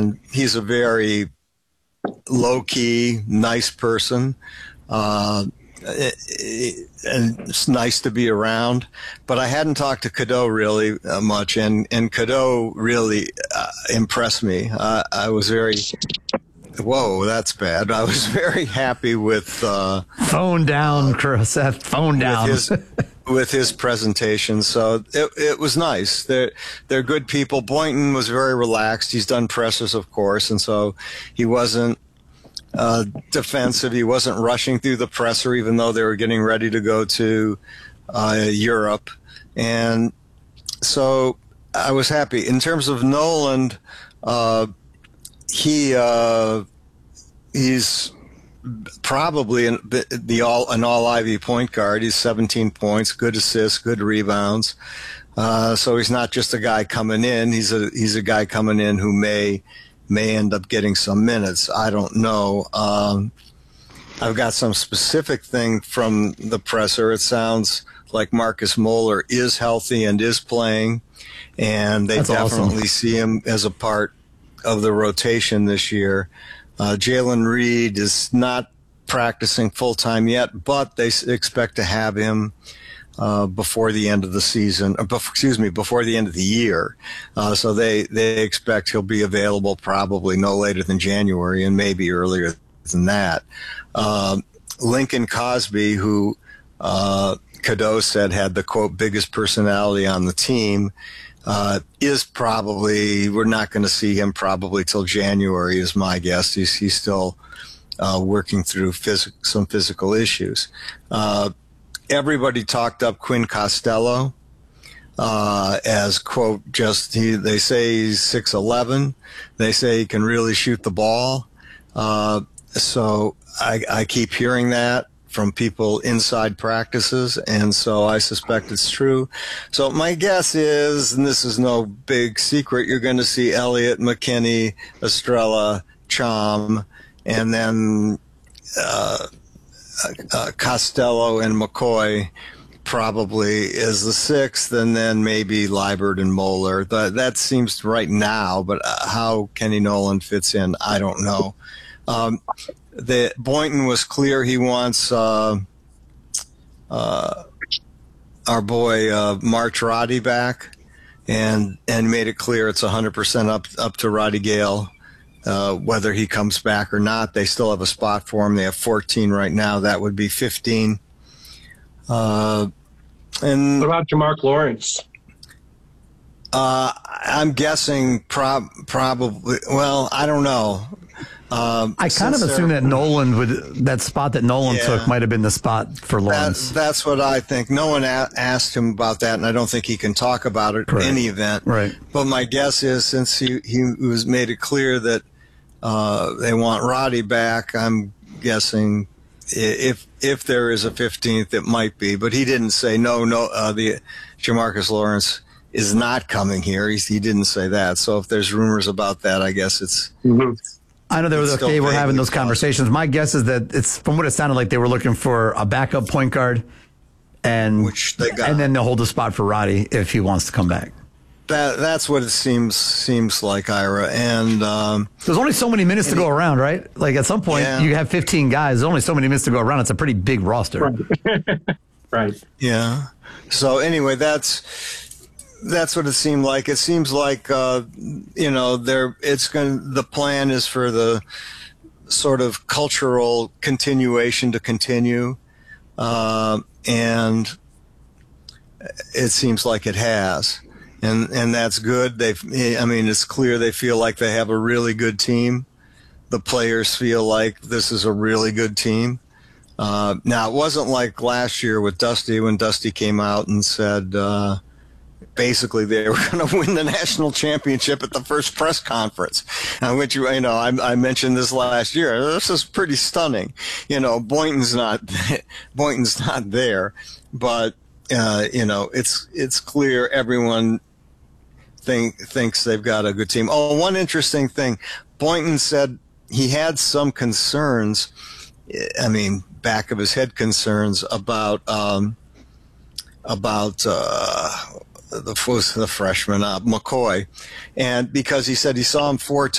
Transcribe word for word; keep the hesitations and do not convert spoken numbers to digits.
and he's a very low-key, nice person. Uh, and it's nice to be around, but I hadn't talked to Cadeau really uh, much, and, and Cadeau really uh, impressed me. Uh, I was very, whoa, that's bad. I was very happy with... Uh, phone down, uh, Seth, phone down. With his, with his presentation, so it, it was nice. They're, they're good people. Boynton was very relaxed. He's done pressers, of course, and so he wasn't Uh, defensive. He wasn't rushing through the presser, even though they were getting ready to go to uh, Europe. And so I was happy. In terms of Noland, uh, he uh, he's probably an, the all an all Ivy point guard. He's seventeen points, good assists, good rebounds. Uh, so he's not just a guy coming in. He's a he's a guy coming in who may. may end up getting some minutes. I don't know. Um, I've got some specific thing from the presser. It sounds like Marcus Moeller is healthy and is playing, and they That's definitely awesome. see him as a part of the rotation this year. Uh, Jalen Reed is not practicing full-time yet, but they expect to have him Uh, before the end of the season, or bef- excuse me, before the end of the year. Uh, so they, they expect he'll be available probably no later than January and maybe earlier than that. Uh, Lincoln Cosby, who uh, Cadeau said had the, quote, biggest personality on the team, uh, is probably, we're not going to see him probably till January is my guess. He's, he's still uh, working through phys- some physical issues. Uh, Everybody talked up Quinn Costello uh, as, quote, just he. They say he's six eleven. They say he can really shoot the ball. Uh, so I, I keep hearing that from people inside practices, and so I suspect it's true. So my guess is, and this is no big secret, you're going to see Elliott, McKinney, Estrella, Chom, and then uh, uh, Costello and McCoy probably is the sixth, and then maybe Liebert and Moeller. That, that seems right now, but uh, how Kenny Noland fits in, I don't know. Um, the Boynton was clear he wants uh, uh, our boy uh, March Roddy back, and and made it clear it's one hundred percent up up to Roddy Gale uh, whether he comes back or not. They still have a spot for him. They have fourteen right now. That would be fifteen. Uh, and what about Jamarc Lawrence? Uh, I'm guessing prob probably. Well, I don't know. Um, I kind of assume that Noland would, that spot that Noland yeah, took might have been the spot for Lawrence. That, that's what I think. No one a asked him about that, and I don't think he can talk about it Correct. in any event. Right. But my guess is, since he, he was made it clear that uh, they want Roddy back, I'm guessing if if there is a fifteenth, it might be. But he didn't say no. No, uh, the Jamarcus Lawrence is not coming here. He, he didn't say that. So if there's rumors about that, I guess it's. Mm-hmm. I know they were okay. We're having those conversations. My guess is that it's from what it sounded like they were looking for a backup point guard, and which they got. And then they'll hold a spot for Roddy if he wants to come back. That that's what it seems seems like, Ira. And um, there's only so many minutes to go around, right? Like at some point, yeah. you have fifteen guys. There's only so many minutes to go around. It's a pretty big roster. Right. Right. Yeah. So anyway, that's. That's what it seemed like. It seems like, uh, you know, there. It's going. The plan is for the sort of cultural continuation to continue, uh, and it seems like it has, and and that's good. They've. I mean, it's clear they feel like they have a really good team. The players feel like this is a really good team. Uh, now, it wasn't like last year with Dusty when Dusty came out and said. Uh, Basically, they were going to win the national championship at the first press conference, uh, which you know I, I mentioned this last year. This is pretty stunning. You know, Boynton's not Boynton's not there, but uh, you know it's it's clear everyone think thinks they've got a good team. Oh, one interesting thing, Boynton said he had some concerns. I mean, back of his head concerns about um, about. Uh, The, the freshman, uh, McCoy, and because he said he saw him four